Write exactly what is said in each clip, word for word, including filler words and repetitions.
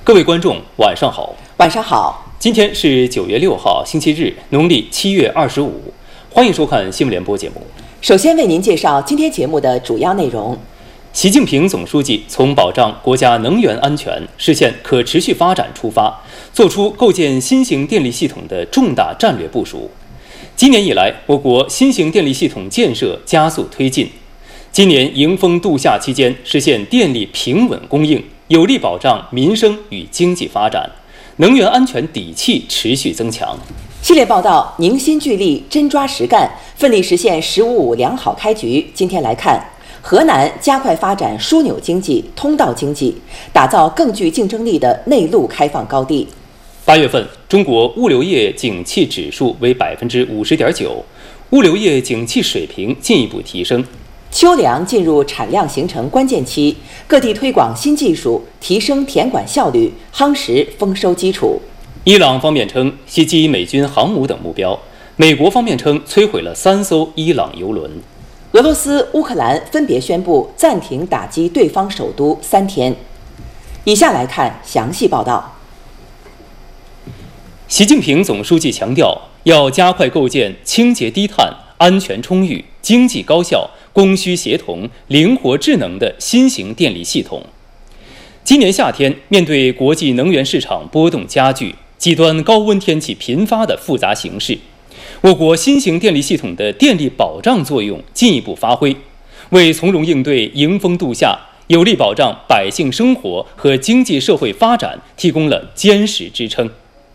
各位观众，晚上好。 晚上好。 今天是九月六号，星期日，农历七月二十五。欢迎收看新闻联播节目。 首先为您介绍今天节目的主要内容。 习近平总书记从保障国家能源安全、实现可持续发展出发，作出构建新型电力系统的重大战略部署。今年以来，我国新型电力系统建设加速推进。今年迎峰度夏期间，实现电力平稳供应，有力保障民生与经济发展，能源安全底气持续增强。 系列报道凝心聚力，真抓实干，奋力实现“十五五”良好开局。今天来看，河南加快发展枢纽经济、通道经济，打造更具竞争力的内陆开放高地。 八月份，中国物流业景气指数为百分之五十点九，物流业景气水平进一步提升。 秋粮进入产量形成关键期，各地推广新技术，提升田管效率，夯实丰收基础。 伊朗方面称袭击美军航母等目标，美国方面称摧毁了三艘伊朗油轮。 俄罗斯、乌克兰分别宣布暂停打击对方首都三天。以下来看详细报道。 习近平总书记强调，要加快构建清洁低碳、安全充裕、经济高效、供需协同、灵活智能的新型电力系统。今年夏天，面对国际能源市场波动加剧、极端高温天气频发的复杂形势，我国新型电力系统的电力保障作用进一步发挥，为从容应对迎峰度夏、有力保障百姓生活和经济社会发展提供了坚实支撑。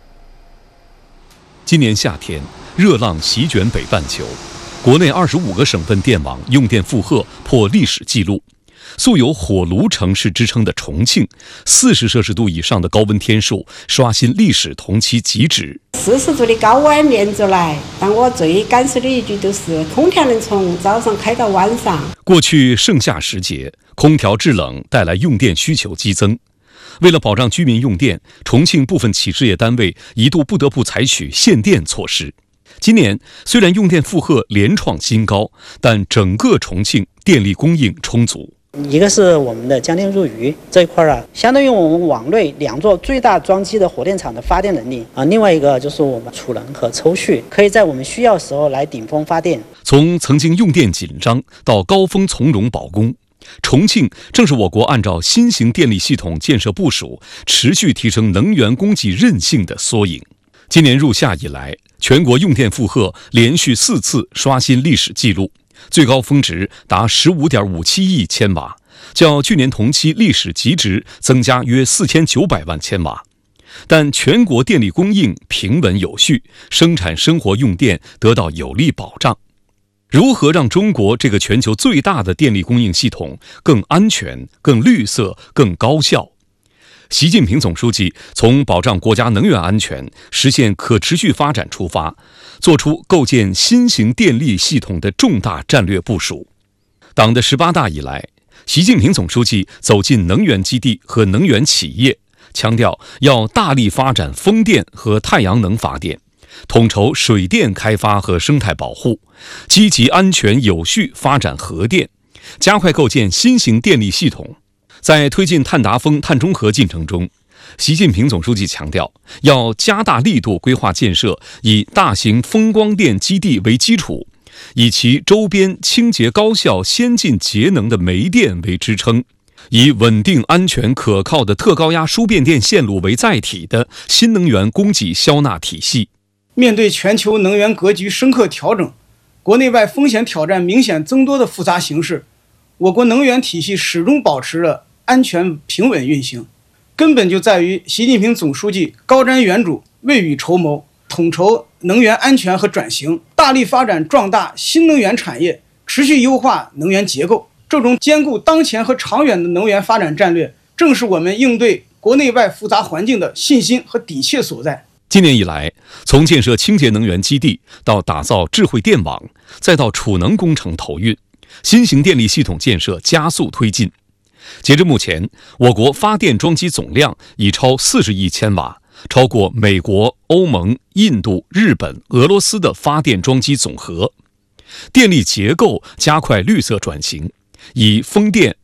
今年夏天，热浪席卷北半球，国内二十五个省份电网用电负荷破历史记录。素有火炉城市之称的重庆，四十摄氏度以上的高温天数刷新历史同期极值。 四十度的高温连着来，但我最感受的一句就是空调能从早上开到晚上。 过去盛夏时节，空调制冷带来用电需求激增。为了保障居民用电，重庆部分企事业单位一度不得不采取限电措施。今年虽然用电负荷连创新高，但整个重庆电力供应充足。 一个是我们的江电入渝这一块啊，相当于我们网内两座最大装机的火电厂的发电能力啊。另外一个就是我们储能和抽蓄，可以在我们需要时候来顶峰发电。 从曾经用电紧张到高峰从容保供，重庆正是我国按照新型电力系统建设部署，持续提升能源供给韧性的缩影。今年入夏以来，全国用电负荷连续四次刷新历史记录，最高峰值达 十五点五七亿千瓦，较去年同期历史极值增加约四千九百万千瓦。但全国电力供应平稳有序，生产生活用电得到有力保障。如何让中国这个全球最大的电力供应系统更安全、更绿色、更高效？习近平总书记从保障国家能源安全、实现可持续发展出发，作出构建新型电力系统的重大战略部署。党的十八大以来，习近平总书记走进能源基地和能源企业，强调要大力发展风电和太阳能发电，统筹水电开发和生态保护，积极安全有序发展核电，加快构建新型电力系统。在推进碳达峰、碳中和进程中，习近平总书记强调，要加大力度规划建设以大型风光电基地为基础，以其周边清洁高效、先进节能的煤电为支撑，以稳定安全可靠的特高压输变电线路为载体的新能源供给销纳体系。 面对全球能源格局深刻调整、国内外风险挑战明显增多的复杂形势，我国能源体系始终保持着安全平稳运行，根本就在于习近平总书记高瞻远瞩、未雨绸缪，统筹能源安全和转型，大力发展壮大新能源产业，持续优化能源结构。这种兼顾当前和长远的能源发展战略，正是我们应对国内外复杂环境的信心和底气所在。 今年以来，从建设清洁能源基地到打造智慧电网，再到储能工程投运，新型电力系统建设加速推进。截至目前，我国发电装机总量已超四十亿千瓦，超过美国、欧盟、印度、日本、俄罗斯的发电装机总和。电力结构加快绿色转型，以风电、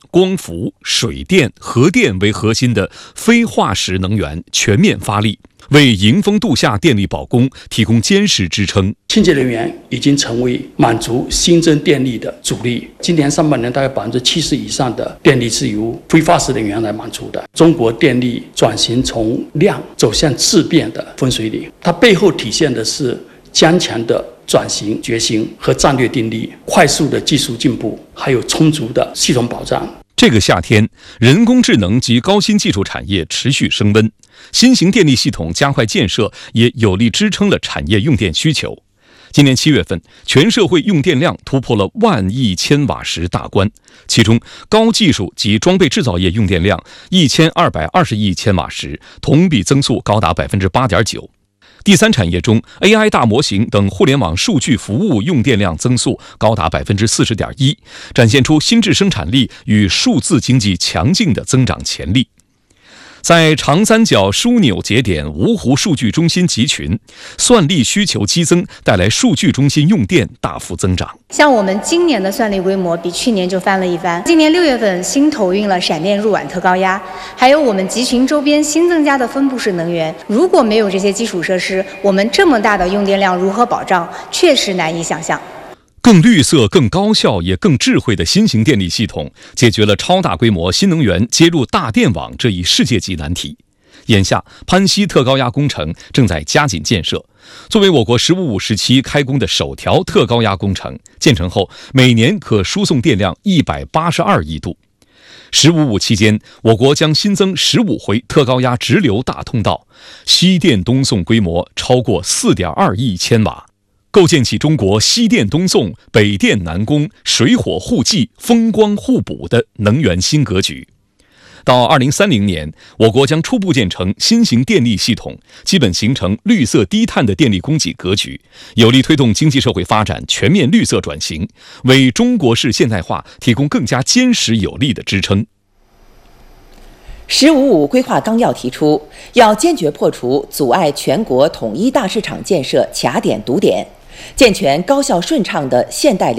光伏、水电、核电为核心的非化石能源全面发力，为迎峰度夏电力保供提供坚实支撑。 清洁能源已经成为满足新增电力的主力。今年上半年，大概百分之七十以上的电力是由非化石能源来满足的。中国电力转型从量走向质变的分水岭，它背后体现的是坚强的转型决心和战略定力，快速的技术进步，还有充足的系统保障。 这个夏天，人工智能及高新技术产业持续升温，新型电力系统加快建设，也有力支撑了产业用电需求。今年七月份，全社会用电量突破了万亿千瓦时大关，其中高技术及装备制造业用电量一千二百二十亿千瓦时，同比增速高达百分之八点九。第三产业中 ，A I 大模型等互联网数据服务用电量增速高达百分之四十点一，展现出新质生产力与数字经济强劲的增长潜力。在长三角枢纽节点芜湖数据中心集群，算力需求激增，带来数据中心用电大幅增长。 像我们今年的算力规模比去年就翻了一番。今年六月份新投运了闪电入网特高压，还有我们集群周边新增加的分布式能源。如果没有这些基础设施，我们这么大的用电量如何保障，确实难以想象。 更绿色、更高效也更智慧的新型电力系统，解决了超大规模新能源接入大电网这一世界级难题。眼下，潘西特高压工程正在加紧建设，作为我国“十五五”时期开工的首条特高压工程，建成后每年可输送电量一百八十二亿度。“十五五”期间，我国将新增十五回特高压直流大通道，西电东送规模超过四点二亿千瓦。构建起中国西电东送、北电南供、水火互济、风光互补的能源新格局。到二零三零年，我国将初步建成新型电力系统，基本形成绿色低碳的电力供给格局，有力推动经济社会发展全面绿色转型，为中国式现代化提供更加坚实有力的支撑。 十五五规划纲要提出，要坚决破除阻碍全国统一大市场建设卡点堵点，健全高效顺畅的现代流